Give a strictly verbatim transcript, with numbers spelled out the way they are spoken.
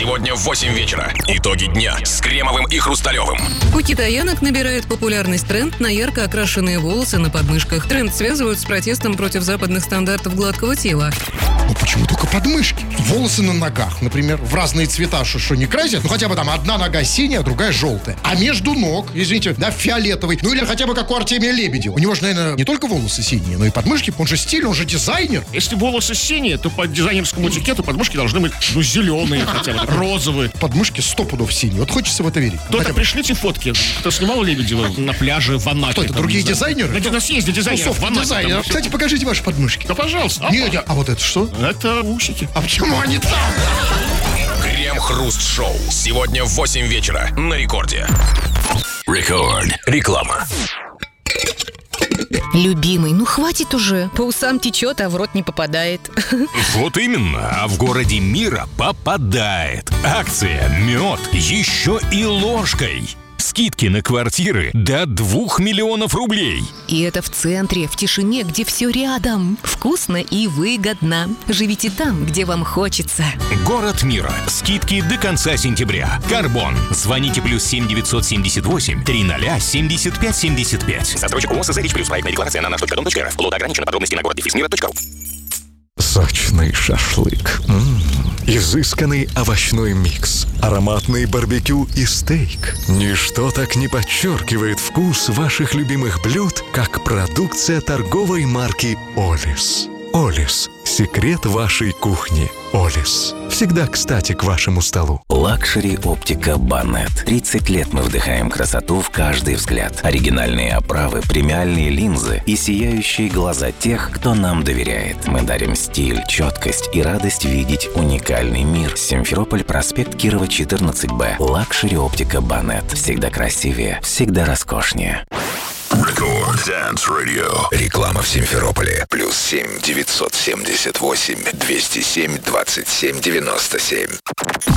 Сегодня в восемь вечера. Итоги дня с Кремовым и Хрусталевым. У китаянок набирает популярность тренд на ярко окрашенные волосы на подмышках. Тренд связывают с протестом против западных стандартов гладкого тела. Ну почему только подмышки? Волосы на ногах, например, в разные цвета, что, что не красят, ну хотя бы там одна нога синяя, другая желтая. А между ног, извините, да, фиолетовый. Ну или хотя бы как у Артемия Лебедева. У него же, наверное, не только волосы синие, но и подмышки. Он же стиль, он же дизайнер. Если волосы синие, то по дизайнерскому этикету подмышки должны быть, ну, зеленые хотя бы, розовые. Подмышки сто пудов синие. Вот хочется в это верить. Кто-то Хотя бы. пришлите фотки, кто снимал Лебедева на пляже в Анапе. Кто это, там, другие не знаю. дизайнеры? Да, у нас есть дизайнеры в Анапе. Дизайнеры. там, Кстати, покажите ваши подмышки. Да, пожалуйста. Не, не, а вот это что? Это усики. А почему они там? Крем-хруст-шоу. Сегодня в восемь вечера на Рекорде. Рекорд. Реклама. Любимый, ну хватит уже. По усам течет, а в рот не попадает. Вот именно, а в городе мира попадает. Акция «Мед» еще и ложкой. Скидки на квартиры до двух миллионов рублей. И это в центре, в тишине, где все рядом. Вкусно и выгодно. Живите там, где вам хочется. Город мира. Скидки до конца сентября. Карбон. Звоните плюс семь девятьсот семьдесят восемь триста семьдесят пять семьдесят пять. Застройщик ООО «Созерич Плюс». Проектная декларация на наш точка дом точка рф. Лот ограничено. Подробности на город дефис мира точка ру. Сочный шашлык. М-м-м. Изысканный овощной микс. Ароматный барбекю и стейк. Ничто так не подчеркивает вкус ваших любимых блюд, как продукция торговой марки «Олис». «Олис» – секрет вашей кухни. «Олис» – всегда кстати к вашему столу. Лакшери оптика Банет. тридцать лет мы вдыхаем красоту в каждый взгляд. Оригинальные оправы, премиальные линзы и сияющие глаза тех, кто нам доверяет. Мы дарим стиль, четкость и радость видеть уникальный мир. Симферополь, проспект Кирова, четырнадцать бэ. Лакшери оптика Банет. Всегда красивее, всегда роскошнее. Рекорд Dance Radio. Реклама в Симферополе. Плюс семь девятьсот семьдесят восемь двести семь двадцать семь девяносто семь.